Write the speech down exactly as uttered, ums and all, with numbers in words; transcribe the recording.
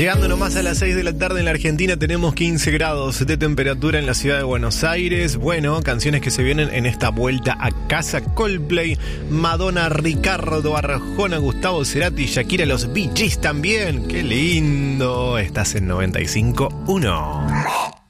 Llegando nomás a las seis de la tarde en la Argentina, tenemos quince grados de temperatura en la ciudad de Buenos Aires. Bueno, canciones que se vienen en esta vuelta a casa: Coldplay, Madonna, Ricardo Arjona, Gustavo Cerati, Shakira, los Bee Gees también. ¡Qué lindo! Estás en noventa y cinco punto uno.